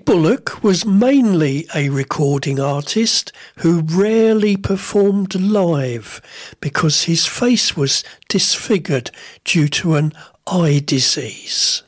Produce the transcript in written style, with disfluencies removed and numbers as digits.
Bullock was mainly a recording artist who rarely performed live because his face was disfigured due to an eye disease.